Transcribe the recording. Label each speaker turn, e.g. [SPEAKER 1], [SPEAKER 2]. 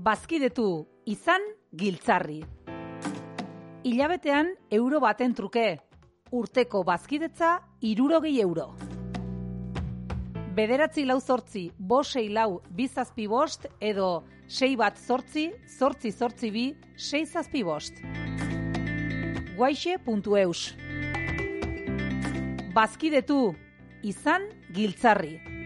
[SPEAKER 1] Bazkidetu izan giltzarri. Hilabetean euro baten truke. Urteko bazkidetza 60 euro. 9-4-5-6-lau-2-7-5 edo 6-1-8-8-2-6-6-5. Guaixe.eus. Bazkidetu izan giltzarri.